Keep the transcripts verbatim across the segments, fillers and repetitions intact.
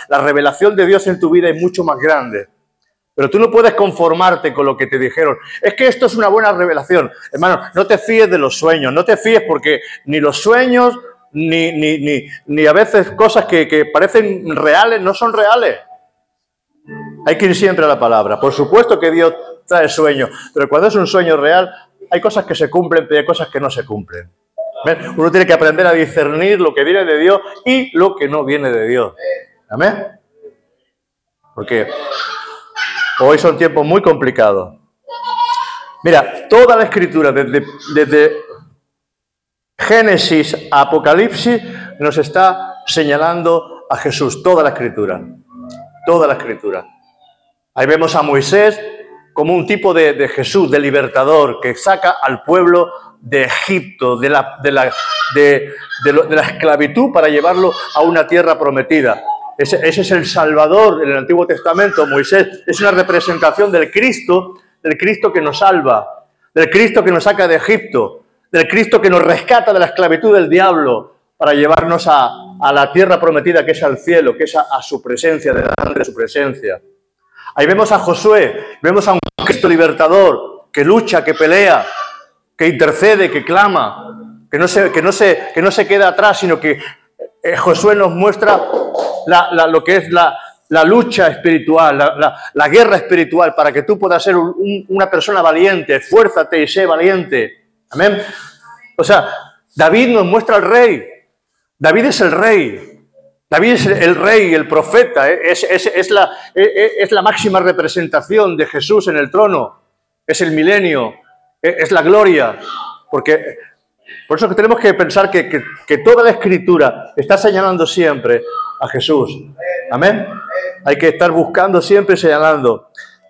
la revelación de Dios en tu vida es mucho más grande. Pero tú no puedes conformarte con lo que te dijeron. Es que esto es una buena revelación. Hermano, no te fíes de los sueños. No te fíes porque ni los sueños, ni, ni, ni, ni a veces cosas que, que parecen reales, no son reales. Hay que ir siempre a la palabra. Por supuesto que Dios trae sueños. Pero cuando es un sueño real, hay cosas que se cumplen, pero hay cosas que no se cumplen. ¿Ven? Uno tiene que aprender a discernir lo que viene de Dios y lo que no viene de Dios. ¿Amén? Porque hoy son tiempos muy complicados. Mira, toda la Escritura, desde, desde Génesis a Apocalipsis, nos está señalando a Jesús. Toda la Escritura. Toda la Escritura. Ahí vemos a Moisés como un tipo de, de Jesús, de libertador, que saca al pueblo de Egipto, de la, de, la, de, de, lo, de la esclavitud, para llevarlo a una tierra prometida. Ese, ese es el Salvador en el Antiguo Testamento. Moisés es una representación del Cristo, del Cristo que nos salva, del Cristo que nos saca de Egipto, del Cristo que nos rescata de la esclavitud del diablo para llevarnos a, a la tierra prometida, que es al cielo, que es a, a su presencia, delante de su presencia. Ahí vemos a Josué, vemos a un Cristo libertador que lucha, que pelea, que intercede, que clama, que no se, que no se, que no se queda atrás, sino que eh, Josué nos muestra La, la, lo que es la, la lucha espiritual, la, la, la guerra espiritual, para que tú puedas ser un, un, una persona valiente. Esfuérzate y sé valiente. Amén. O sea, David nos muestra al rey. David es el rey. David es el, el rey, el profeta. Es, es, es, la, es, es la máxima representación de Jesús en el trono. Es el milenio. Es, es la gloria. Porque por eso que tenemos que pensar que, que, que toda la Escritura está señalando siempre a Jesús. Amén. Hay que estar buscando siempre, señalando.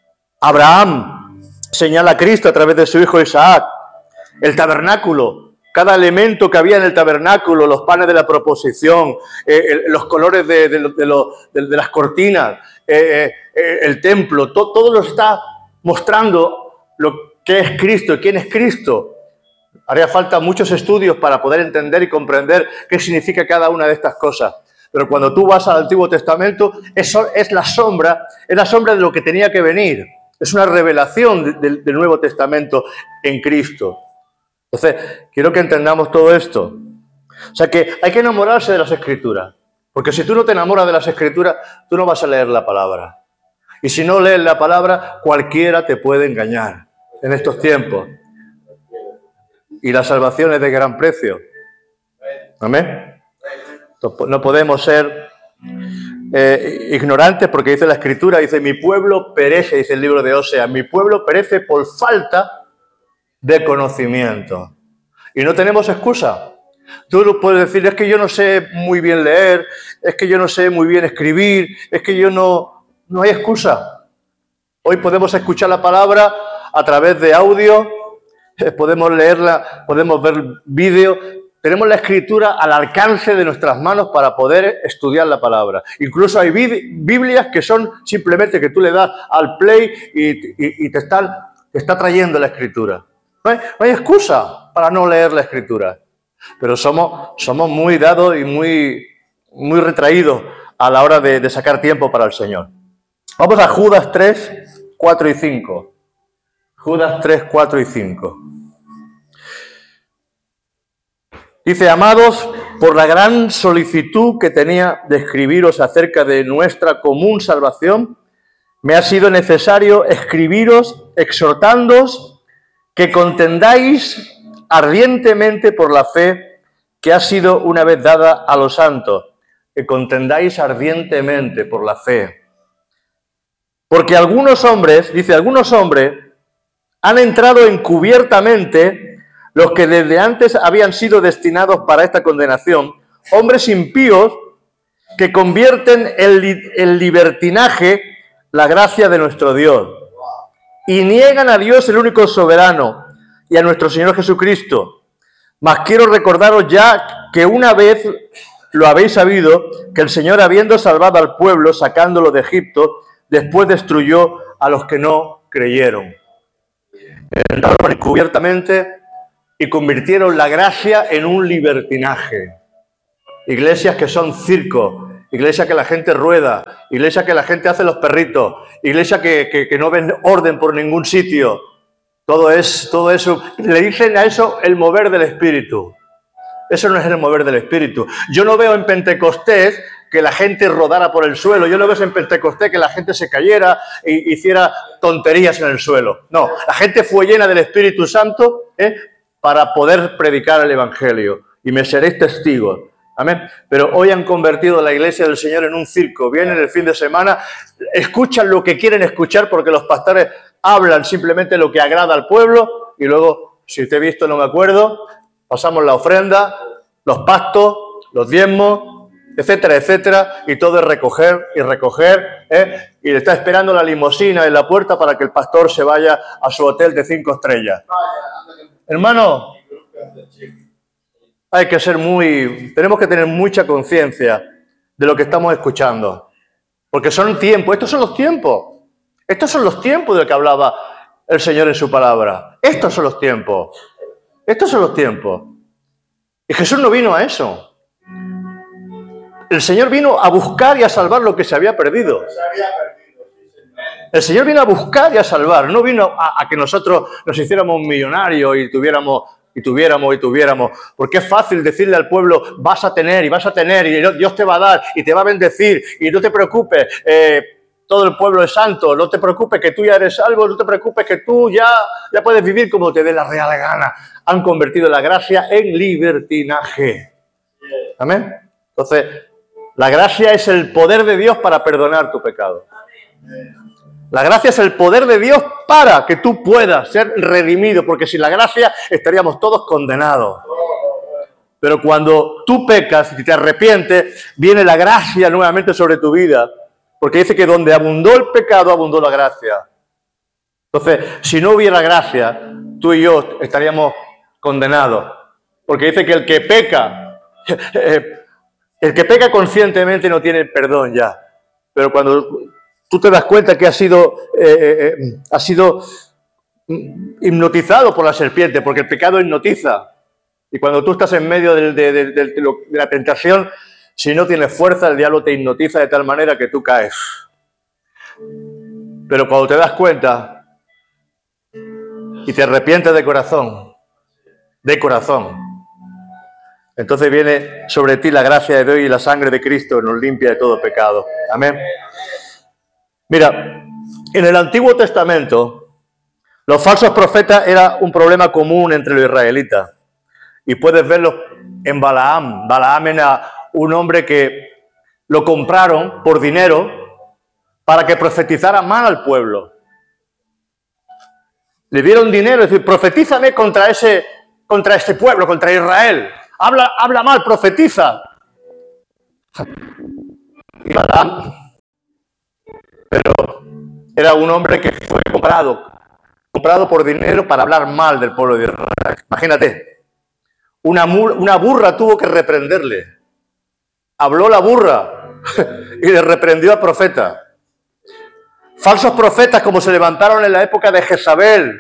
Abraham señala a Cristo a través de su hijo Isaac. El tabernáculo, cada elemento que había en el tabernáculo, los panes de la proposición, eh, el, los colores de, de, de, lo, de, de las cortinas, eh, eh, el templo, to, todo lo está mostrando lo que es Cristo y quién es Cristo. Haría falta muchos estudios para poder entender y comprender qué significa cada una de estas cosas. Pero cuando tú vas al Antiguo Testamento, eso es la sombra, es la sombra de lo que tenía que venir. Es una revelación de, de, del Nuevo Testamento en Cristo. Entonces, quiero que entendamos todo esto. O sea que hay que enamorarse de las Escrituras. Porque si tú no te enamoras de las Escrituras, tú no vas a leer la palabra. Y si no lees la palabra, cualquiera te puede engañar en estos tiempos. Y la salvación es de gran precio. Amén. No podemos ser eh, ignorantes, porque dice la Escritura, dice, mi pueblo perece, dice el libro de Oseas, mi pueblo perece por falta de conocimiento. Y no tenemos excusa. Tú puedes decir, es que yo no sé muy bien leer, es que yo no sé muy bien escribir, es que yo no... No hay excusa. Hoy podemos escuchar la palabra a través de audio, podemos leerla, podemos ver vídeo. Tenemos la Escritura al alcance de nuestras manos para poder estudiar la palabra. Incluso hay Biblias que son simplemente que tú le das al play y, y, y te, están, te está trayendo la Escritura. No hay, no hay excusa para no leer la Escritura. Pero somos, somos muy dados y muy, muy retraídos a la hora de, de sacar tiempo para el Señor. Vamos a Judas tres, cuatro y cinco. Judas tres, cuatro y cinco. Dice, amados, por la gran solicitud que tenía de escribiros acerca de nuestra común salvación, me ha sido necesario escribiros exhortándoos que contendáis ardientemente por la fe que ha sido una vez dada a los santos. Que contendáis ardientemente por la fe. Porque algunos hombres, dice, algunos hombres han entrado encubiertamente, los que desde antes habían sido destinados para esta condenación, hombres impíos que convierten en, en libertinaje la gracia de nuestro Dios y niegan a Dios el único soberano y a nuestro Señor Jesucristo. Mas quiero recordaros ya que una vez lo habéis sabido, que el Señor, habiendo salvado al pueblo, sacándolo de Egipto, después destruyó a los que no creyeron. Entraron encubiertamente y convirtieron la gracia en un libertinaje. Iglesias que son circo, iglesia que la gente rueda, iglesia que la gente hace los perritos, iglesia que, que, que no ven orden por ningún sitio. Todo, es, todo eso, le dicen a eso el mover del Espíritu. Eso no es el mover del Espíritu. Yo no veo en Pentecostés que la gente rodara por el suelo. Yo no veo en Pentecostés que la gente se cayera e hiciera tonterías en el suelo. No, la gente fue llena del Espíritu Santo ¿eh? para poder predicar el Evangelio. Y me seréis testigos. Amén. Pero hoy han convertido la iglesia del Señor en un circo. Vienen el fin de semana, escuchan lo que quieren escuchar porque los pastores hablan simplemente lo que agrada al pueblo y luego, si usted ha visto, no me acuerdo, pasamos la ofrenda, los pactos, los diezmos, etcétera, etcétera, y todo es recoger y recoger, ¿eh? Y le está esperando la limusina en la puerta para que el pastor se vaya a su hotel de cinco estrellas. Hermano, hay que ser muy, tenemos que tener mucha conciencia de lo que estamos escuchando, porque son tiempos, estos son los tiempos. Estos son los tiempos de los que hablaba el Señor en su palabra. Estos son los tiempos. Estos son los tiempos. Y Jesús no vino a eso. El Señor vino a buscar y a salvar lo que se había perdido. El Señor vino a buscar y a salvar. No vino a, a que nosotros nos hiciéramos millonarios y tuviéramos, y tuviéramos, y tuviéramos. Porque es fácil decirle al pueblo, vas a tener y vas a tener y Dios te va a dar y te va a bendecir y no te preocupes. Eh, Todo el pueblo es santo, no te preocupes que tú ya eres salvo, no te preocupes que tú ya, ya puedes vivir como te dé la real gana. Han convertido la gracia en libertinaje. Amén. Entonces, la gracia es el poder de Dios para perdonar tu pecado. La gracia es el poder de Dios para que tú puedas ser redimido, porque sin la gracia estaríamos todos condenados. Pero cuando tú pecas y te arrepientes, viene la gracia nuevamente sobre tu vida. Porque dice que donde abundó el pecado, abundó la gracia. Entonces, si no hubiera gracia, tú y yo estaríamos condenados. Porque dice que el que peca, el que peca conscientemente no tiene perdón ya. Pero cuando tú te das cuenta que has sido, eh, eh, has sido hipnotizado por la serpiente, porque el pecado hipnotiza. Y cuando tú estás en medio de, de, de, de, de la tentación, si no tienes fuerza, el diablo te hipnotiza de tal manera que tú caes. Pero cuando te das cuenta y te arrepientes de corazón, de corazón, entonces viene sobre ti la gracia de Dios y la sangre de Cristo nos limpia de todo pecado. Amén. Mira, en el Antiguo Testamento, los falsos profetas era un problema común entre los israelitas. Y puedes verlo en Balaam. Balaam era un hombre que lo compraron por dinero para que profetizara mal al pueblo. Le dieron dinero, es decir, profetízame contra ese, contra este pueblo, contra Israel. Habla, habla mal, profetiza. Y Balaam, pero era un hombre que fue comprado, comprado por dinero para hablar mal del pueblo de Israel. Imagínate, una, una burra tuvo que reprenderle. Habló la burra y le reprendió al profeta. Falsos profetas como se levantaron en la época de Jezabel,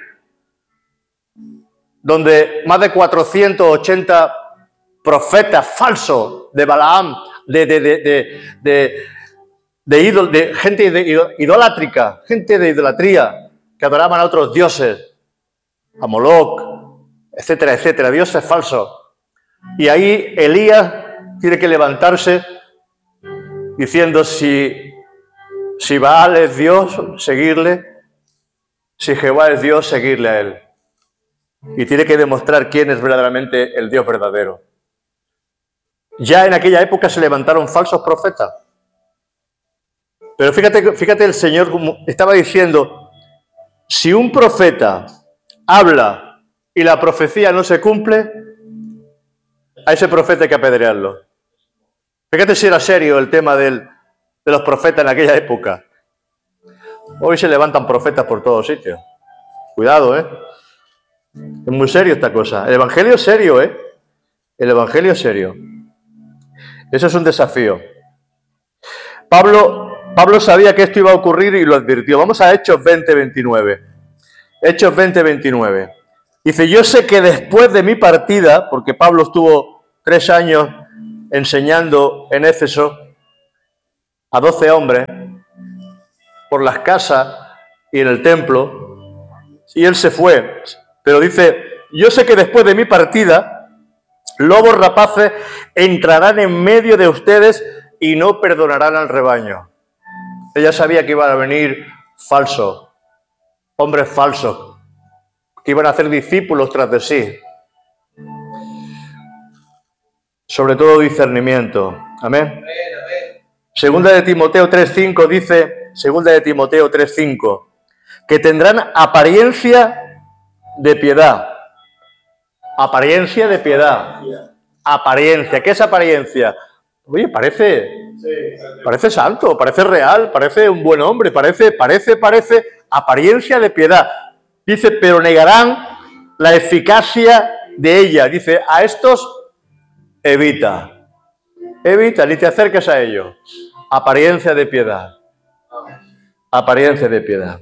donde más de cuatrocientos ochenta profetas falsos de Balaam, de, de, de, de, de, de, idol, de gente de, idolátrica, gente de idolatría, que adoraban a otros dioses, a Moloch, etcétera, etcétera, dioses falsos. Y ahí Elías tiene que levantarse diciendo si, si Baal es Dios, seguirle, si Jehová es Dios, seguirle a él. Y tiene que demostrar quién es verdaderamente el Dios verdadero. Ya en aquella época se levantaron falsos profetas. Pero fíjate, fíjate el Señor como estaba diciendo, si un profeta habla y la profecía no se cumple, a ese profeta hay que apedrearlo. Fíjate si era serio el tema del, de los profetas en aquella época. Hoy se levantan profetas por todos sitios. Cuidado, ¿eh? Es muy serio esta cosa. El Evangelio es serio, ¿eh? El Evangelio es serio. Eso es un desafío. Pablo, Pablo sabía que esto iba a ocurrir y lo advirtió. Vamos a Hechos veinte, veintinueve. Hechos veinte, veintinueve. Dice, yo sé que después de mi partida, porque Pablo estuvo tres años enseñando en Éfeso, a doce hombres por las casas y en el templo, y él se fue. Pero dice, yo sé que después de mi partida, lobos rapaces entrarán en medio de ustedes y no perdonarán al rebaño. Ella sabía que iban a venir falsos, hombres falsos, que iban a hacer discípulos tras de sí. Sobre todo discernimiento. Amén. Segunda de Timoteo tres cinco dice, segunda de Timoteo tres cinco, que tendrán apariencia de piedad. Apariencia de piedad. Apariencia. ¿Qué es apariencia? Oye, parece, parece santo, parece real, parece un buen hombre, parece, parece, parece, apariencia de piedad. Dice, pero negarán la eficacia de ella. Dice, a estos evita. Evita, ni te acerques a ellos. Apariencia de piedad. Apariencia de piedad.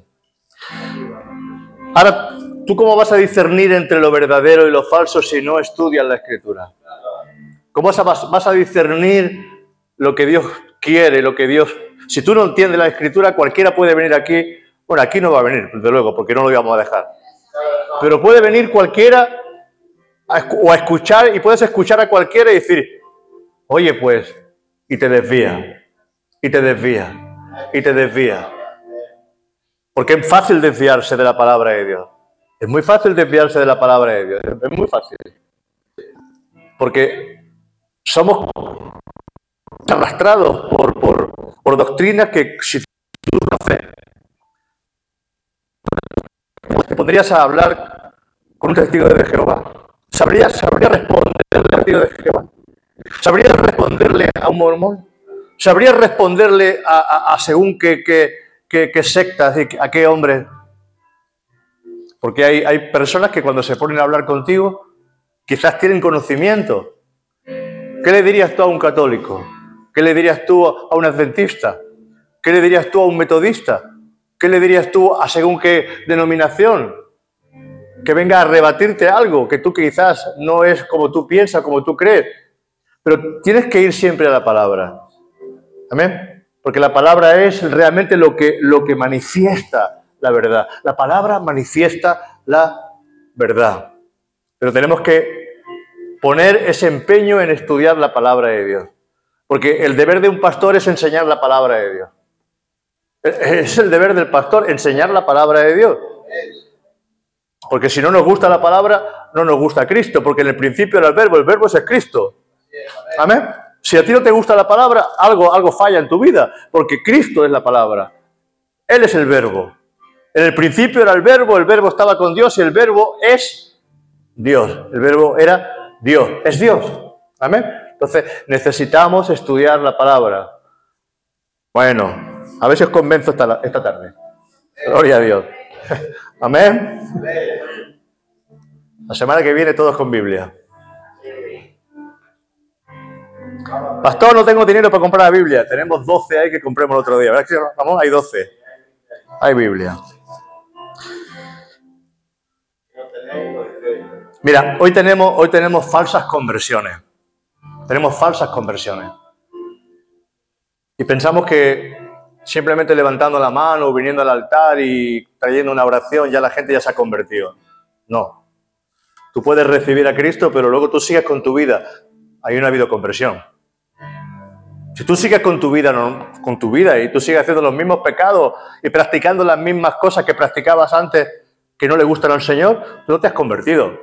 Ahora, ¿tú cómo vas a discernir entre lo verdadero y lo falso si no estudias la Escritura? ¿Cómo vas a, vas a discernir lo que Dios quiere, lo que Dios... Si tú no entiendes la Escritura, cualquiera puede venir aquí. Bueno, aquí no va a venir, desde luego, porque no lo íbamos a dejar. Pero puede venir cualquiera a, o a escuchar, y puedes escuchar a cualquiera y decir, oye, pues, y te desvía, y te desvía, y te desvía. Porque es fácil desviarse de la palabra de Dios. Es muy fácil desviarse de la palabra de Dios. Es muy fácil. Porque somos arrastrados por, por, por doctrinas que si tú no haces, te pondrías a hablar con un testigo de Jehová. ¿Sabrías, sabría responderle al testigo de Jehová? ¿Sabrías responderle a un mormón? ¿Sabrías responderle a, a, a según qué, qué, qué, qué sectas y a qué hombres? Porque hay, hay personas que cuando se ponen a hablar contigo, quizás tienen conocimiento. ¿Qué le dirías tú a un católico? ¿Qué le dirías tú a un adventista? ¿Qué le dirías tú a un metodista? ¿Qué le dirías tú a según qué denominación? Que venga a rebatirte algo que tú quizás no es como tú piensas, como tú crees. Pero tienes que ir siempre a la palabra. ¿Amén? Porque la palabra es realmente lo que, lo que manifiesta la verdad. La palabra manifiesta la verdad. Pero tenemos que poner ese empeño en estudiar la palabra de Dios. Porque el deber de un pastor es enseñar la palabra de Dios. Es el deber del pastor enseñar la palabra de Dios. Porque si no nos gusta la palabra, no nos gusta Cristo. Porque en el principio era el verbo, el verbo es el Cristo. Amén. Si a ti no te gusta la palabra, algo, algo falla en tu vida. Porque Cristo es la palabra. Él es el verbo. En el principio era el verbo, el verbo estaba con Dios y el verbo es Dios. El verbo era Dios. Es Dios. Amén. Entonces necesitamos estudiar la palabra. Bueno, a ver si os convenzo esta, esta tarde. Gloria a Dios. Amén. La semana que viene todos con Biblia. Pastor, no tengo dinero para comprar la Biblia. Tenemos doce ahí que compremos el otro día. ¿Verdad que vamos? Hay doce. Hay Biblia. Mira, hoy tenemos, hoy tenemos falsas conversiones. Tenemos falsas conversiones. Y pensamos que simplemente levantando la mano, viniendo al altar y trayendo una oración, ya la gente ya se ha convertido. No. Tú puedes recibir a Cristo, pero luego tú sigues con tu vida. Ahí no ha habido conversión. Si tú sigues con tu vida, no, con tu vida y tú sigues haciendo los mismos pecados y practicando las mismas cosas que practicabas antes que no le gustan al Señor, tú no te has convertido.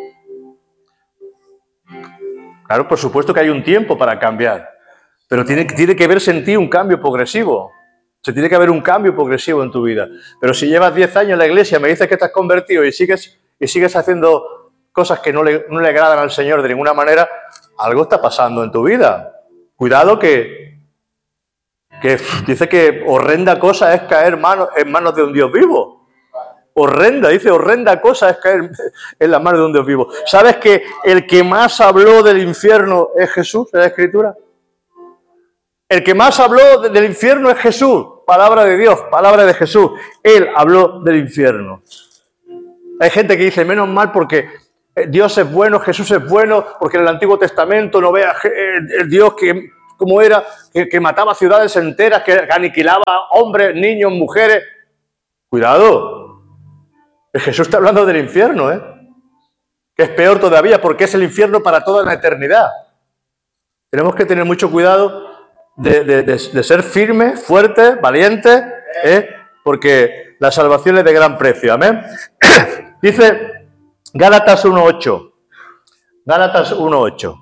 Claro, por supuesto que hay un tiempo para cambiar, pero tiene, tiene que verse en ti un cambio progresivo. Se tiene que haber un cambio progresivo en tu vida. Pero si llevas diez años en la iglesia, me dices que estás convertido y sigues, y sigues haciendo cosas que no le, no le agradan al Señor de ninguna manera, algo está pasando en tu vida. Cuidado que, que dice que horrenda cosa es caer mano, en manos de un Dios vivo. Horrenda, dice, horrenda cosa es caer en las manos de un Dios vivo. ¿Sabes que el que más habló del infierno es Jesús en la Escritura? El que más habló del infierno es Jesús. Palabra de Dios, palabra de Jesús. Él habló del infierno. Hay gente que dice, menos mal porque Dios es bueno, Jesús es bueno, porque en el Antiguo Testamento no veas el Dios que cómo era, que, que mataba ciudades enteras, que aniquilaba hombres, niños, mujeres. Cuidado. Jesús está hablando del infierno, ¿eh? Que es peor todavía, porque es el infierno para toda la eternidad. Tenemos que tener mucho cuidado de, de, de, de ser firmes, fuertes, valientes, ¿eh? Porque la salvación es de gran precio. Amén. Dice Gálatas uno ocho. Gálatas uno ocho.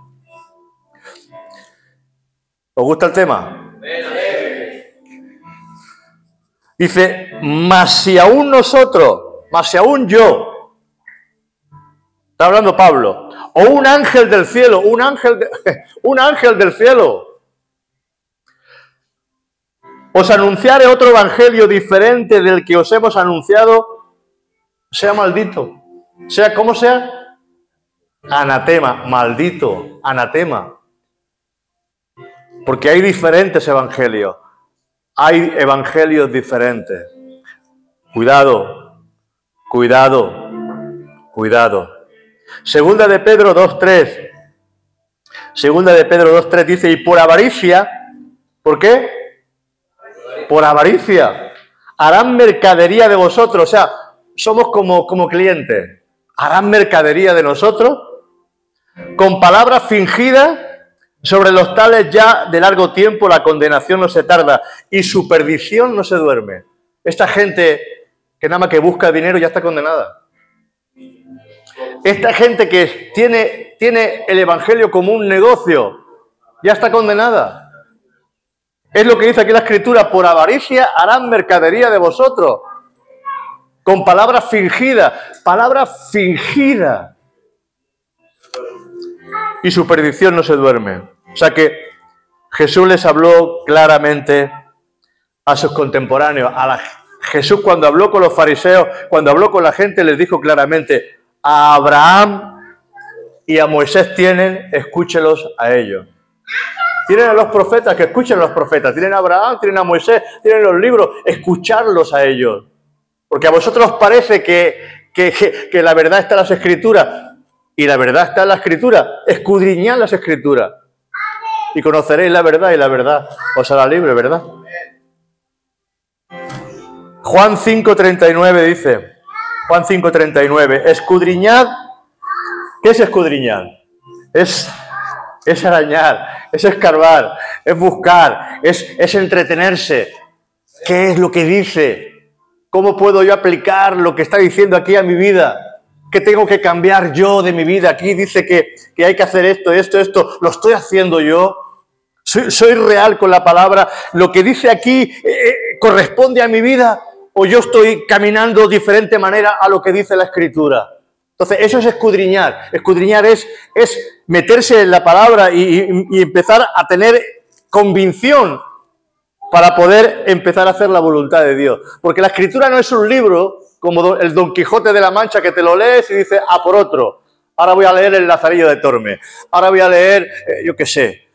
¿Os gusta el tema? Dice, mas si aún nosotros, mas si aún yo, está hablando Pablo, o un ángel del cielo, un ángel, de, un ángel del cielo, os anunciare otro evangelio diferente del que os hemos anunciado, sea maldito. Sea como sea, anatema, maldito, anatema. Porque hay diferentes evangelios. Hay evangelios diferentes. Cuidado, cuidado, cuidado. Segunda de Pedro dos tres. Segunda de Pedro dos tres dice, y por avaricia, ¿por qué? Por avaricia, harán mercadería de vosotros. O sea, somos como, como clientes. Harán mercadería de nosotros con palabras fingidas. Sobre los tales ya de largo tiempo la condenación no se tarda y su perdición no se duerme. Esta gente que nada más que busca dinero ya está condenada. Esta gente que tiene, tiene el evangelio como un negocio ya está condenada. Es lo que dice aquí la Escritura, por avaricia harán mercadería de vosotros. Con palabras fingidas, palabras fingidas. Y su perdición no se duerme. O sea que Jesús les habló claramente a sus contemporáneos. A la, Jesús cuando habló con los fariseos, cuando habló con la gente, les dijo claramente, a Abraham y a Moisés tienen, escúchelos a ellos. Tienen a los profetas, que escuchen a los profetas. Tienen a Abraham, tienen a Moisés, tienen los libros, escucharlos a ellos. Porque a vosotros os parece que, que, que, que la verdad está en las Escrituras. Y la verdad está en la Escritura. Escudriñad las Escrituras. Y conoceréis la verdad y la verdad os hará libre, ¿verdad? Juan cinco treinta y nueve dice, Juan cinco treinta y nueve, escudriñad. ¿Qué es escudriñar? Es, es arañar, es escarbar, es buscar, es, es entretenerse. ¿Qué es lo que dice? ¿Cómo puedo yo aplicar lo que está diciendo aquí a mi vida? ¿Qué tengo que cambiar yo de mi vida? Aquí dice que, que hay que hacer esto, esto, esto. ¿Lo estoy haciendo yo? ¿Soy, soy real con la palabra? ¿Lo que dice aquí eh, corresponde a mi vida? ¿O yo estoy caminando de diferente manera a lo que dice la Escritura? Entonces, eso es escudriñar. Escudriñar es, es meterse en la palabra y, y, y empezar a tener convicción para poder empezar a hacer la voluntad de Dios. Porque la Escritura no es un libro como el Don Quijote de la Mancha que te lo lees y dices, a por otro. Ahora voy a leer el Lazarillo de Tormes. Ahora voy a leer, eh, yo qué sé,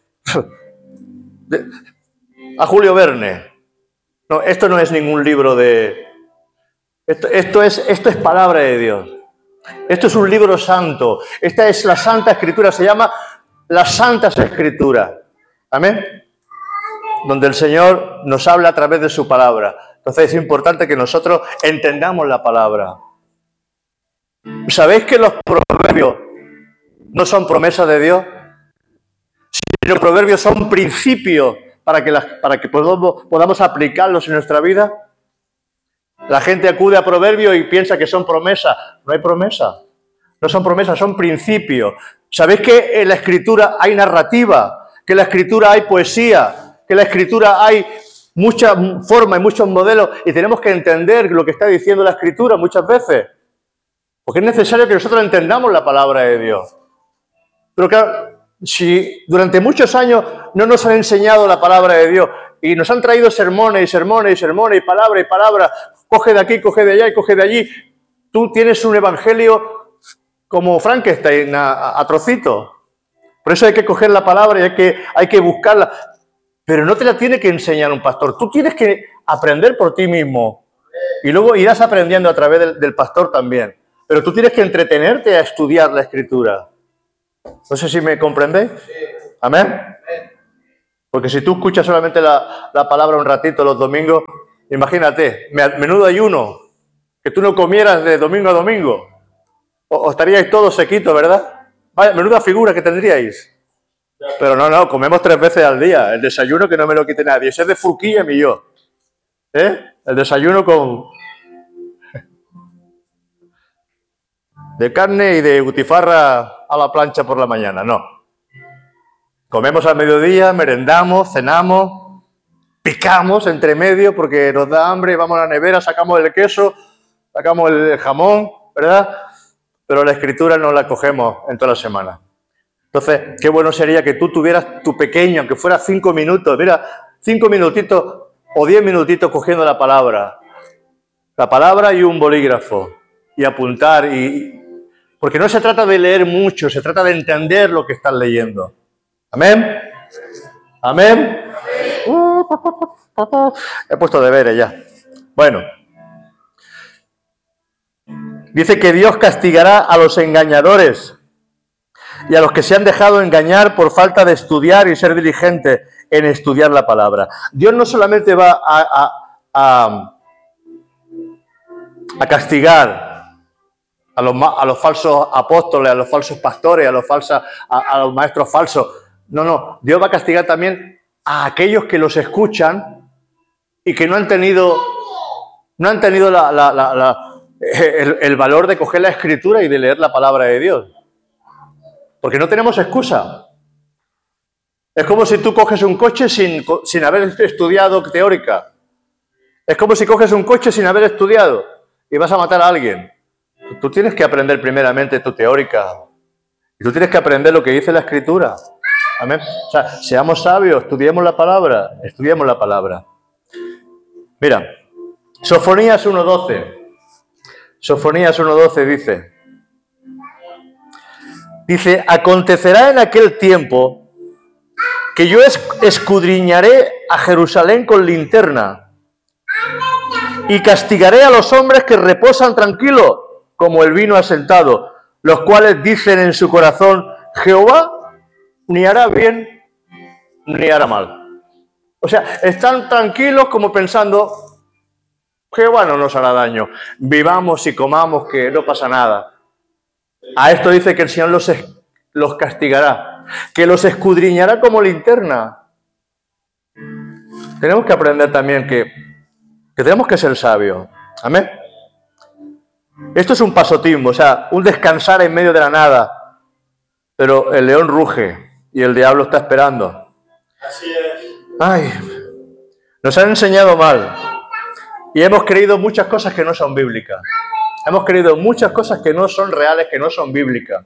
a Julio Verne. No, esto no es ningún libro de... Esto, esto, es, esto es palabra de Dios. Esto es un libro santo. Esta es la Santa Escritura. Se llama las Santas Escrituras. Amén. Donde el Señor nos habla a través de su palabra. Entonces es importante que nosotros entendamos la palabra. ¿Sabéis que los proverbios no son promesas de Dios? Si los proverbios son principios para que, las, para que podamos, podamos aplicarlos en nuestra vida. La gente acude a proverbios y piensa que son promesas. No hay promesa. No son promesas, son principios. ¿Sabéis que en la Escritura hay narrativa? Que en la Escritura hay poesía. Que en la Escritura hay muchas formas y muchos modelos. Y tenemos que entender lo que está diciendo la Escritura muchas veces. Porque es necesario que nosotros entendamos la palabra de Dios. Pero claro, si durante muchos años no nos han enseñado la palabra de Dios y nos han traído sermones y sermones y sermones y palabra y palabra, coge de aquí, coge de allá y coge de allí, tú tienes un evangelio como Frankenstein a, a trocitos. Por eso hay que coger la palabra y hay que, hay que buscarla. Pero no te la tiene que enseñar un pastor. Tú tienes que aprender por ti mismo. Y luego irás aprendiendo a través del, del pastor también. Pero tú tienes que entretenerte a estudiar la Escritura. No sé si me comprendéis. Amén. Porque si tú escuchas solamente la, la palabra un ratito los domingos, imagínate, menudo ayuno, que tú no comieras de domingo a domingo. O, o estaríais todos sequitos, ¿verdad? Vaya, menuda figura que tendríais. Pero no, no, comemos tres veces al día. El desayuno que no me lo quite nadie. Ese es de Furquilla y yo. ¿Eh? El desayuno con... de carne y de butifarra a la plancha por la mañana, no. Comemos al mediodía, merendamos, cenamos, picamos entre medio porque nos da hambre, vamos a la nevera, sacamos el queso, sacamos el jamón, ¿verdad? Pero la escritura no la cogemos en toda la semana. Entonces, qué bueno sería que tú tuvieras tu pequeño, aunque fuera cinco minutos, mira, cinco minutitos o diez minutitos cogiendo la palabra. La palabra y un bolígrafo. Y apuntar. y Porque no se trata de leer mucho, se trata de entender lo que estás leyendo. ¿Amén? ¿Amén? He puesto deberes ya. Bueno. Dice que Dios castigará a los engañadores y a los que se han dejado engañar por falta de estudiar y ser diligentes en estudiar la palabra. Dios no solamente va a, a, a, a castigar a los, a los falsos apóstoles, a los falsos pastores, a los, falsa, a, a los maestros falsos. No, no. Dios va a castigar también a aquellos que los escuchan y que no han tenido, no han tenido la, la, la, la, el, el valor de coger la Escritura y de leer la palabra de Dios. Porque no tenemos excusa. Es como si tú coges un coche sin, sin haber estudiado teórica. Es como si coges un coche sin haber estudiado y vas a matar a alguien. Tú tienes que aprender primeramente tu teórica. Y tú tienes que aprender lo que dice la Escritura. Amén. O sea, seamos sabios, estudiemos la palabra, estudiemos la palabra. Mira, Sofonías uno doce. Sofonías uno doce dice... Dice, acontecerá en aquel tiempo que yo escudriñaré a Jerusalén con linterna y castigaré a los hombres que reposan tranquilos como el vino asentado, los cuales dicen en su corazón, Jehová ni hará bien ni hará mal. O sea, están tranquilos como pensando, Jehová no nos hará daño, vivamos y comamos que no pasa nada. A esto dice que el Señor los, los castigará, que los escudriñará como linterna. Tenemos que aprender también que, que tenemos que ser sabios. Amén. Esto es un pasotismo, o sea, un descansar en medio de la nada. Pero el león ruge y el diablo está esperando. Así es. Ay, nos han enseñado mal y hemos creído muchas cosas que no son bíblicas. Hemos creído muchas cosas que no son reales, que no son bíblicas.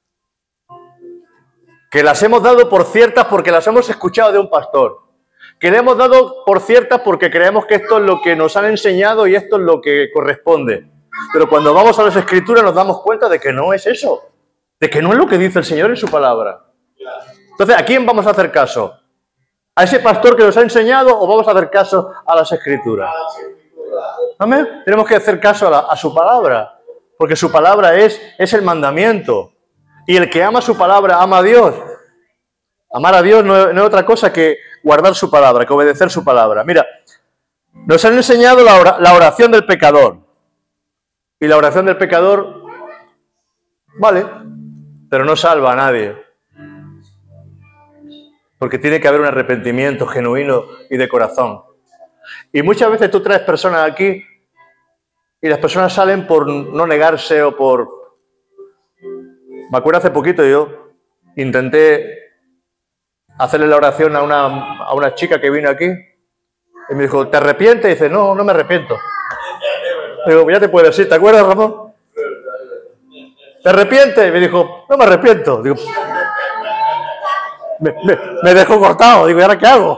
Que las hemos dado por ciertas porque las hemos escuchado de un pastor. Que le hemos dado por ciertas porque creemos que esto es lo que nos han enseñado y esto es lo que corresponde. Pero cuando vamos a las Escrituras nos damos cuenta de que no es eso. De que no es lo que dice el Señor en su palabra. Entonces, ¿a quién vamos a hacer caso? ¿A ese pastor que nos ha enseñado o vamos a hacer caso a las Escrituras? Amén. Tenemos que hacer caso a, la, a su palabra, porque su palabra es, es el mandamiento. Y el que ama su palabra, ama a Dios. Amar a Dios no, no es otra cosa que guardar su palabra, que obedecer su palabra. Mira, nos han enseñado la, or, la oración del pecador. Y la oración del pecador, vale, pero no salva a nadie. Porque tiene que haber un arrepentimiento genuino y de corazón. Y muchas veces tú traes personas aquí y las personas salen por no negarse o por... Me acuerdo hace poquito yo intenté hacerle la oración a una, a una chica que vino aquí y me dijo, ¿te arrepientes? Y dice, no, no me arrepiento. Digo, ya te puedo decir, ¿te acuerdas, Ramón? ¿Te arrepientes? Y me dijo, no me arrepiento. Digo, me, me, me dejó cortado. Digo, ¿y ahora qué hago?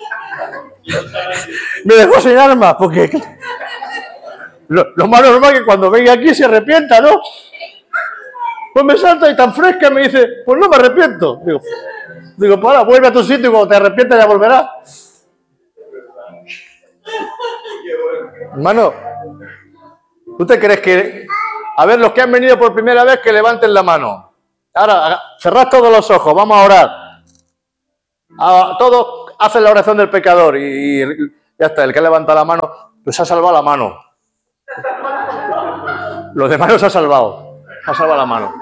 Me dejó sin armas, porque lo, lo más normal es que cuando venga aquí se arrepienta, ¿no? Pues me salta y tan fresca me dice, pues no me arrepiento. Digo, digo pues ahora vuelve a tu sitio y cuando te arrepientas ya volverás. Hermano, ¿tú te crees que... A ver, los que han venido por primera vez, que levanten la mano. Ahora, cerrad todos los ojos, vamos a orar. A, todos haces la oración del pecador y, y ya está, el que levanta la mano, pues ha salvado la mano. Los demás no se ha salvado, ha salvado la mano.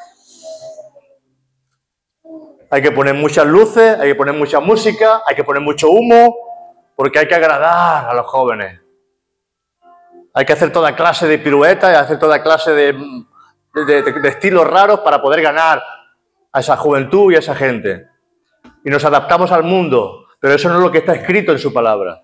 Hay que poner muchas luces, hay que poner mucha música, hay que poner mucho humo, porque hay que agradar a los jóvenes. Hay que hacer toda clase de piruetas, hay que hacer toda clase de, de, de, de estilos raros para poder ganar a esa juventud y a esa gente. Y nos adaptamos al mundo, pero eso no es lo que está escrito en su palabra.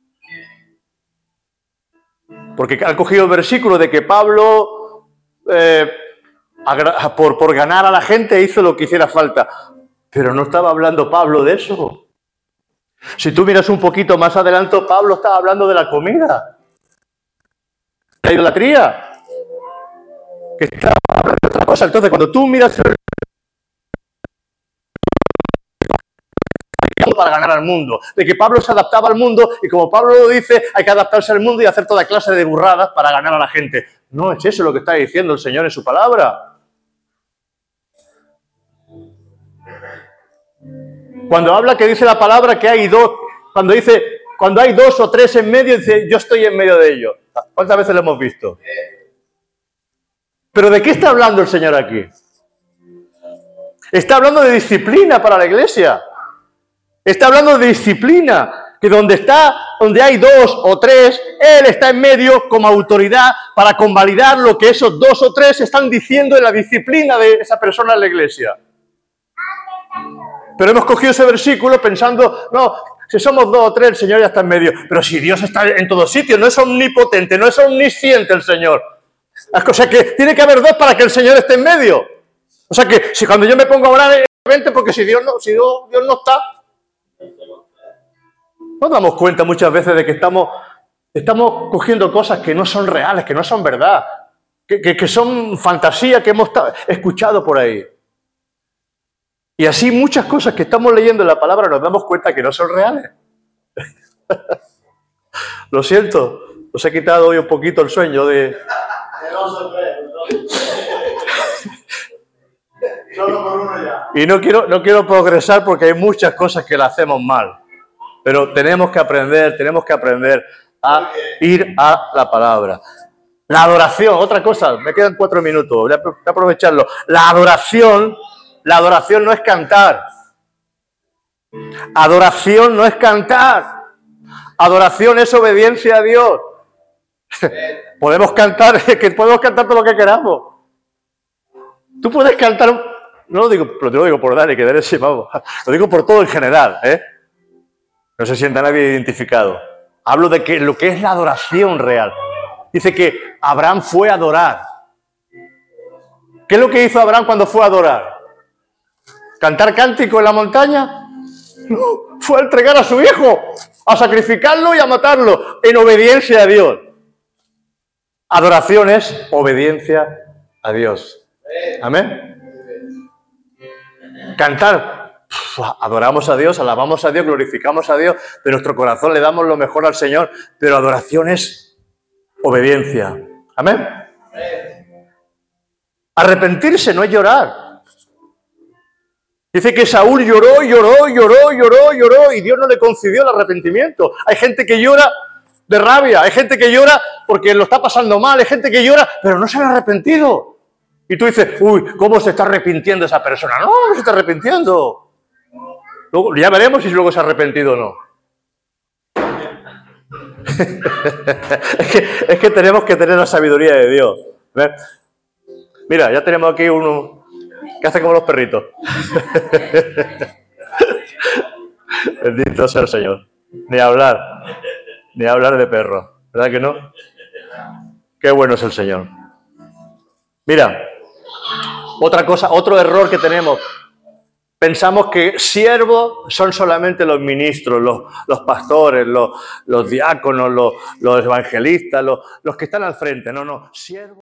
Porque han cogido el versículo de que Pablo, eh, por, por ganar a la gente, hizo lo que hiciera falta. Pero no estaba hablando Pablo de eso. Si tú miras un poquito más adelante, Pablo estaba hablando de la comida. La idolatría. Que estaba hablando de otra cosa. Entonces, cuando tú miras para ganar al mundo, de que Pablo se adaptaba al mundo y como Pablo lo dice, hay que adaptarse al mundo y hacer toda clase de burradas para ganar a la gente. No es eso lo que está diciendo el Señor en su palabra. Cuando habla que dice la palabra que hay dos, cuando dice, cuando hay dos o tres en medio, dice, yo estoy en medio de ellos. ¿Cuántas veces lo hemos visto? ¿Pero de qué está hablando el Señor aquí? Está hablando de disciplina para la iglesia. Está hablando de disciplina, que donde está, donde hay dos o tres, Él está en medio como autoridad para convalidar lo que esos dos o tres están diciendo en la disciplina de esa persona en la iglesia. Pero hemos cogido ese versículo pensando, no, si somos dos o tres, el Señor ya está en medio. Pero si Dios está en todos sitios, no es omnipotente, no es omnisciente el Señor. O sea que tiene que haber dos para que el Señor esté en medio. O sea que si cuando yo me pongo a orar, es evidente porque si Dios no, si Dios, Dios no está... Nos damos cuenta muchas veces de que estamos, estamos cogiendo cosas que no son reales, que no son verdad, que, que, que son fantasía que hemos escuchado por ahí. Y así muchas cosas que estamos leyendo en la palabra nos damos cuenta que no son reales. Lo siento, os he quitado hoy un poquito el sueño de... Y no quiero, no quiero progresar porque hay muchas cosas que las hacemos mal. Pero tenemos que aprender, tenemos que aprender a ir a la palabra. La adoración, otra cosa, me quedan cuatro minutos, voy a aprovecharlo. La adoración, la adoración no es cantar. Adoración no es cantar. Adoración es obediencia a Dios. Podemos cantar, que podemos cantar todo lo que queramos. Tú puedes cantar, no lo digo, pero te lo digo por Dani, que Dani sí, vamos, lo digo por todo en general, ¿eh? No se sienta nadie identificado. Hablo de que lo que es la adoración real. Dice que Abraham fue a adorar. ¿Qué es lo que hizo Abraham cuando fue a adorar? ¿Cantar cántico en la montaña? No, fue a entregar a su hijo, a sacrificarlo y a matarlo, en obediencia a Dios. Adoración es obediencia a Dios. Amén. Cantar. Adoramos a Dios, alabamos a Dios, glorificamos a Dios, de nuestro corazón le damos lo mejor al Señor, pero adoración es obediencia. Amén. Arrepentirse no es llorar. Dice que Saúl lloró, lloró, lloró, lloró, lloró y Dios no le concedió el arrepentimiento. Hay gente que llora de rabia, hay gente que llora porque lo está pasando mal, hay gente que llora, pero no se han arrepentido. Y tú dices, uy, ¿cómo se está arrepintiendo esa persona? No, no se está arrepintiendo. Luego, ya veremos si luego se ha arrepentido o no. es, que, es que tenemos que tener la sabiduría de Dios. ¿Ves? Mira, ya tenemos aquí uno que hace como los perritos. Bendito sea el Señor. Ni hablar, ni hablar de perro. ¿Verdad que no? Qué bueno es el Señor. Mira, otra cosa, otro error que tenemos. Pensamos que siervos son solamente los ministros, los, los pastores, los, los diáconos, los, los evangelistas, los, los que están al frente. No, no, siervos.